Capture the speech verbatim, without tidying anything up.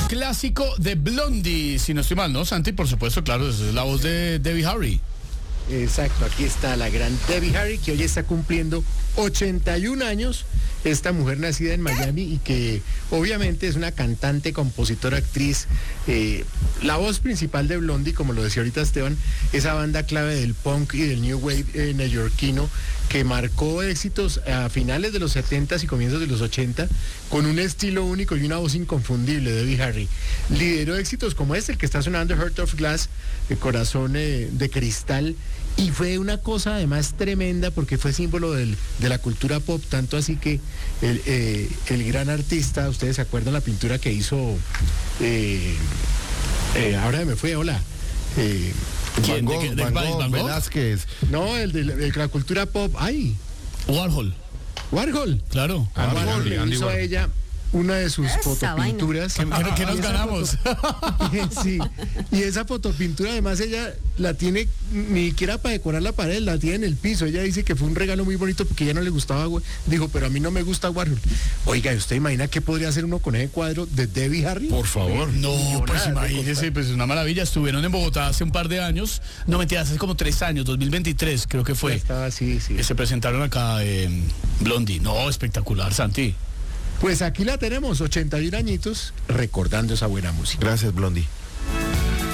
clásico de Blondie, si no estoy mal, ¿no, Santi? Por supuesto, claro, es la voz de Debbie Harry. Exacto, aquí está la gran Debbie Harry, que hoy está cumpliendo ochenta y un años, esta mujer nacida en Miami y que obviamente es una cantante, compositora, actriz, eh, la voz principal de Blondie, como lo decía ahorita Esteban, esa banda clave del punk y del new wave eh, neoyorquino que marcó éxitos a finales de los setentas y comienzos de los ochenta con un estilo único y una voz inconfundible. Debbie Harry lideró éxitos como este, el que está sonando, Heart of Glass, el corazón eh, de cristal, y fue una cosa además tremenda porque fue símbolo del, de la cultura pop, tanto así que el, eh, el gran artista, ustedes se acuerdan la pintura que hizo, eh, eh, ahora me fue, hola, eh, Van Gogh, ¿De qué- de- Van Van Gogh, Gogh? Velázquez. no, el de, la- de la cultura pop, ay, Warhol, Warhol. claro. Ah, Warhol Andy, le Andy hizo a Warhol. ella una de sus Esa fotopinturas. ¿Qué, qué- qué nos ganamos? Sí, y esa fotopintura además ella la tiene ni siquiera para decorar la pared, la tiene en el piso. Ella dice que fue un regalo muy bonito porque a ella no le gustaba, dijo, pero a mí no me gusta Warhol. Oiga, ¿y usted imagina qué podría hacer uno con ese cuadro de Debbie Harry? Por favor. No, pues Millonada, imagínese, pues es una maravilla. Estuvieron en Bogotá hace un par de años, no mentiras, hace como tres años, dos mil veintitrés creo que Ya fue. estaba así, sí. Que se presentaron acá en Blondie. No, espectacular, Santi. Pues aquí la tenemos, ochenta y un añitos, recordando esa buena música. Gracias, Blondie.